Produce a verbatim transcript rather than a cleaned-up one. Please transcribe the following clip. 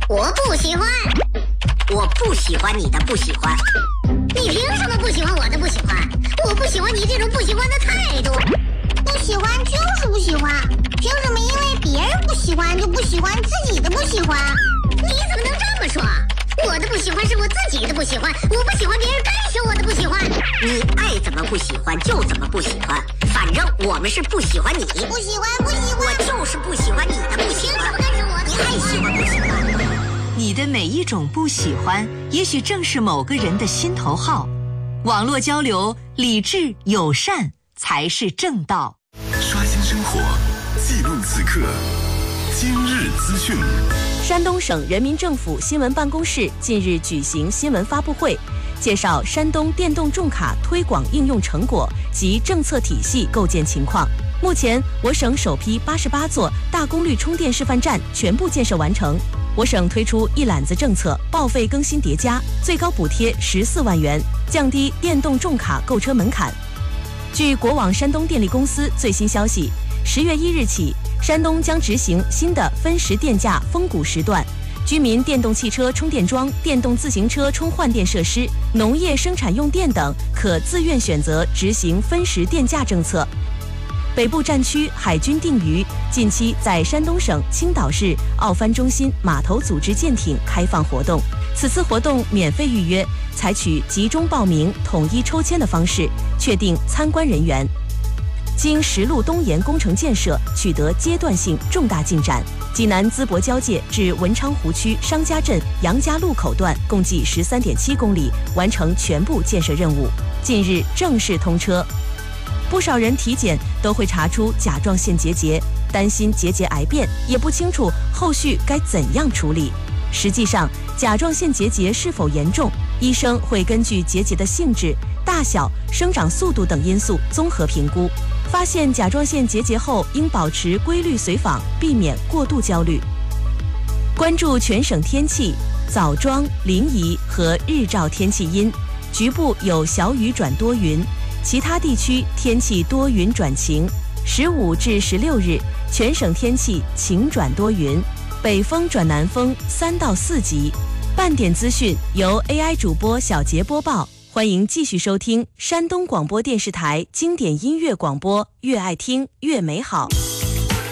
我不喜欢。 我不喜欢你的不喜欢。 你凭什么不喜欢我的不喜欢？我不喜欢你这种不喜欢的态度。 不喜欢就是不喜欢，凭什么因为别人不喜欢就不喜欢自己的不喜欢？ 你怎么能这么说？我的不喜欢是我自己的不喜欢，我不喜欢别人干涉我的不喜欢。 你爱怎么不喜欢就怎么不喜欢，反正我们是不喜欢你。 不喜欢不喜欢， 我就是不喜欢你的不喜欢。 凭什么干涉我的？ 你爱喜欢不喜欢？ 你的每一种不喜欢，也许正是某个人的心头好。网络交流，理智友善才是正道。 刷新生活，记录此刻，今日资讯。 山东省人民政府新闻办公室近日举行新闻发布会，介绍山东电动重卡推广应用成果及政策体系构建情况。目前，我省首批八十八座大功率充电示范站全部建设完成。我省推出一揽子政策，报废更新叠加，最高补贴十四万元，降低电动重卡购车门槛。据国网山东电力公司最新消息，十月一日起，山东将执行新的分时电价峰谷时段，居民电动汽车充电桩、电动自行车充换电设施、农业生产用电等可自愿选择执行分时电价政策。北部战区海军定渔近期在山东省青岛市奥帆中心码头组织舰艇开放活动，此次活动免费预约，采取集中报名、统一抽签的方式确定参观人员。经石路东延工程建设取得阶段性重大进展，济南淄博交界至文昌湖区商家镇杨家路口段共计 十三点七公里，完成全部建设任务，近日正式通车。不少人体检都会查出甲状腺结节，担心结节癌变，也不清楚后续该怎样处理。实际上，甲状腺结节是否严重，医生会根据结节的性质、大小、生长速度等因素综合评估。发现甲状腺结节后，应保持规律随访，避免过度焦虑。关注全省天气，枣庄、临沂和日照天气阴，局部有小雨转多云。其他地区天气多云转晴，十五至十六日全省天气晴转多云，北风转南风三到四级。半点资讯由 A I 主播小杰播报，欢迎继续收听山东广播电视台经典音乐广播，越爱听越美好。